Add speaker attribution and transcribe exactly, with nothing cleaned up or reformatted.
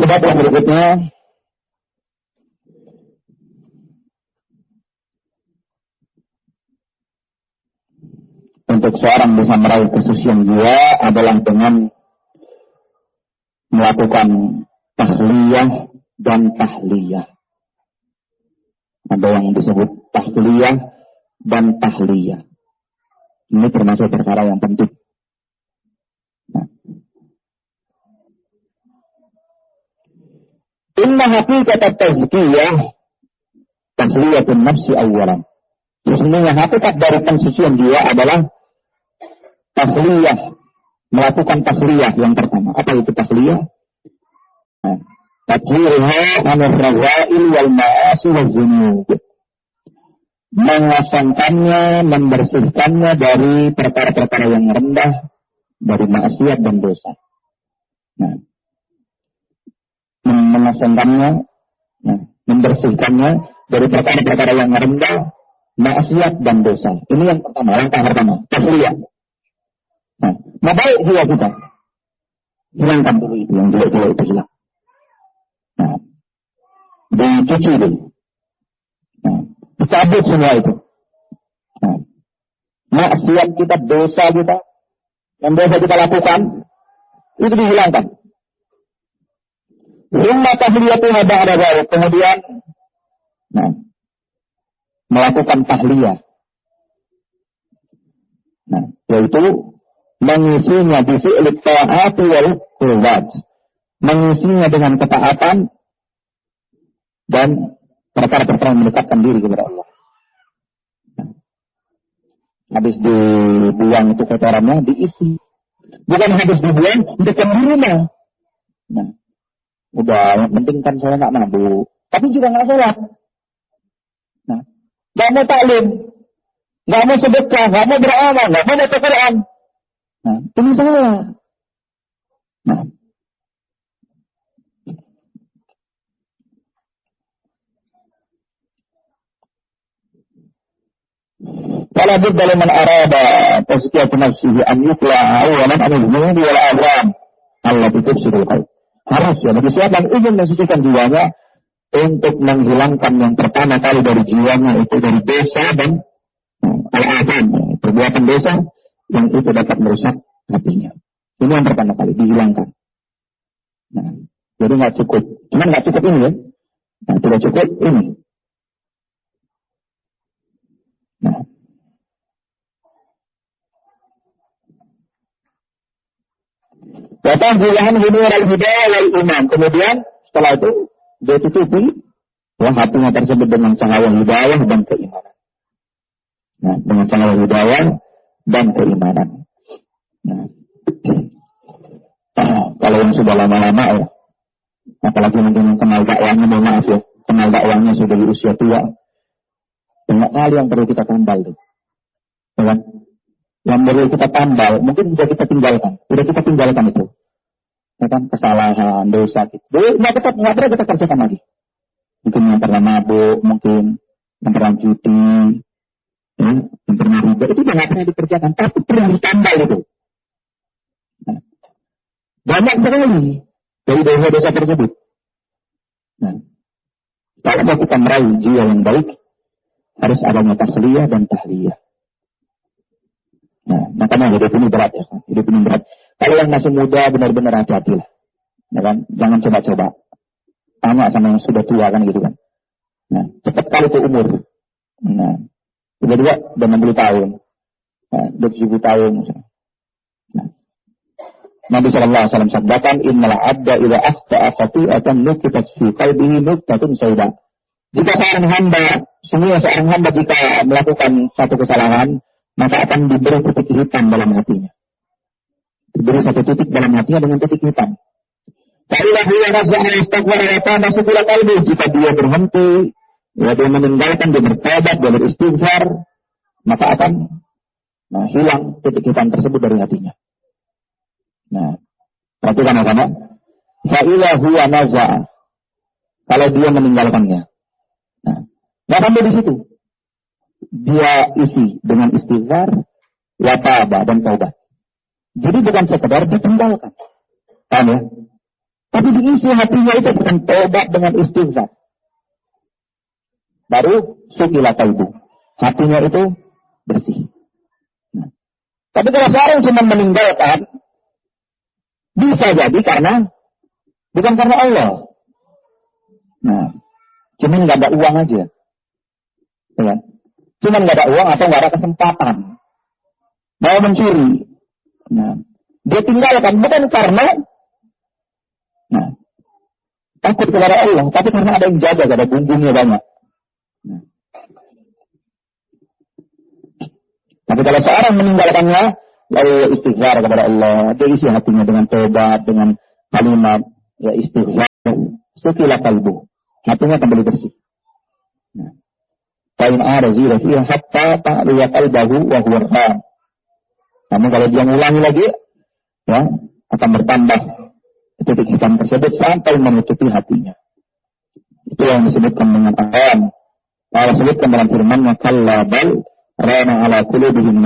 Speaker 1: Sebab yang berikutnya, untuk seorang bisa meraih kesucian jiwa adalah dengan melakukan tahliyah dan tahliyah. Ada yang disebut tahliyah dan tahliyah. Ini termasuk perkara yang penting. Nah. Inna haqiqat at-tazkiyah tahliyatun nafsi awalan. Sesungguhnya hakikat dari pensucian jiwa adalah tahliyah, melakukan tahliyah yang pertama. Apa itu tahliyah? Nah. Tathhirha anir razail wal ma'asi wal dzunub. Mengasangkannya, membersihkannya dari perkara-perkara yang rendah, dari maksiat dan dosa. Nah, mengasangkannya, nah, membersihkannya dari perkara-perkara yang rendah, maksiat dan dosa. Ini yang pertama, langkah pertama, tahliyah. Nah, mau baik jiwa kita, hilangkan dulu itu, yang jelek-jelek itu hilang. Nah, dicuci dulu. Nah, dicabut semua itu. Nah, maksiat kita, dosa kita, yang dosa kita lakukan, itu dihilangkan. Summa tahliyatuha ba'da dzalik. Kemudian, nah, melakukan tahliyah. Nah, yaitu mengisinya bi fi'li ta'ati wal qurbat. Mengisinya dengan ketaatan dan perkara-perkara yang mendekatkan diri kepada Allah. Nah, habis dibuang itu kotorannya, diisi. Bukan habis dibuang, dekat di rumah. Nah, udah, yang penting kan saya nggak mabuk. Tapi juga nggak sholat. Nah, nggak mau taklim, nggak mau sedekah, nggak mau beramal, nggak mau baca Quran. Nah, ini salah. Nah, Fala budda liman arada tazkiyat nafsihi an yutla awalan an al-dhunubi wal awam allati tufsidul qalb. Harus ya bagi siapa yang ingin mensucikan jiwanya untuk menghilangkan yang pertama kali dari jiwanya itu dari dosa dan al-azam, perbuatan dosa yang itu dapat merusak hatinya. Ini yang pertama kali dihilangkan. Nah, jadi nggak cukup, cuman nggak cukup ini ya. Nah, tidak cukup ini. Nah, datang bulan hidayah al-hidayah wal iman. Kemudian setelah itu dia tutupi ya, hatinya tersebut dengan cahaya hidayah dan keimanan. Nah, dengan cahaya hidayah dan keimanan. Nah, nah, kalau yang sudah lama-lama ya, apalagi mungkin yang kenal dakwahnya, mohon maaf ya, kenal dakwahnya sudah di usia tua, banyak hal yang perlu kita tambal tuh, ya kan? Yang perlu kita tambal, mungkin sudah kita tinggalkan, sudah kita tinggalkan itu, ya kan? Kesalahan, dosa gitu, nggak tetap nggak pernah kita kerjakan lagi. Mungkin yang pernah mabuk, mungkin yang pernah cuti, ya, yang pernah riba, itu nggak pernah dikerjakan, tapi perlu ditambal itu. Nah, banyak sekali dari dosa-dosa tersebut. Nah, kalau kita meraih jiwa yang baik, harus adanya tasliyah dan tahliyah. Nah, makanya hidup ini berat ya, hidup ini berat. Kalau yang masih muda benar-benar hati-hatilah, ya kan? Jangan coba-coba. Tanya sama yang sudah tua kan gitu kan. Nah, cepat kali itu umur. Nah, tiba-tiba udah enam puluh tahun, nah, udah tujuh puluh tahun. Nah, Nabi Shallallahu Alaihi Wasallam sabdakan, Innal abda ila akhta'a khati'atan nukitat fi qalbihi nuktatun sauda. Jika seorang hamba, semua seorang hamba jika melakukan satu kesalahan, maka akan diberi titik hitam dalam hatinya. Diberi satu titik dalam hatinya dengan titik hitam. Kailah huwa razaqna istighfar wa taba subul qalbi. Jika dia berhenti, ya, dia meninggalkan, dia bertobat, dia beristighfar, maka akan nah, hilang titik hitam tersebut dari hatinya. Nah, perhatikan apa? Kailah huwa naza'a. Kalau dia meninggalkannya, nah, nggak sampai di situ. Dia isi dengan istighfar, wa taba dan taubat. Jadi bukan sekedar ditinggalkan. Paham ya? Tapi diisi hatinya itu dengan tobat, dengan istighfar. Baru sukila qalbu. Hatinya itu bersih. Nah. Tapi kalau seorang cuma meninggalkan, bisa jadi karena bukan karena Allah. Nah, cuma nggak ada uang aja. Ya. Cuma nggak ada uang atau nggak ada kesempatan. Mau mencuri. Nah, dia tinggalkan bukan karena nah, takut kepada Allah, tapi karena ada yang jaga, ada bumbungnya banyak. Nah. Tapi kalau seorang meninggalkannya, lalu istighfar kepada Allah, dia isi hatinya dengan tobat, dengan kalimat ya istighfar, sukila qalbu, hatinya kembali bersih. Nah. Fa'in arazi rafi'ah hatta ta'liya qalbahu wa huwa ar. Namun kalau dia mengulangi lagi, ya akan bertambah titik hitam tersebut sampai menutupi hatinya. Itu yang disebutkan dengan ayat. Allah sebutkan dalam firman-Nya, kalla bal rana ala qulubihim